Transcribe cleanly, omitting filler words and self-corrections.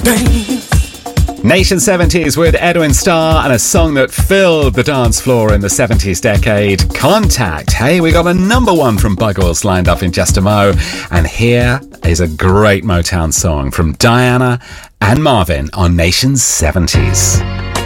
Nation 70s with Edwin Starr and a song that filled the dance floor in the 70s decade, Contact. Hey, we got a number one from Buggles lined up in just a mo. And here is a great Motown song from Diana and Marvin on Nation's 70s.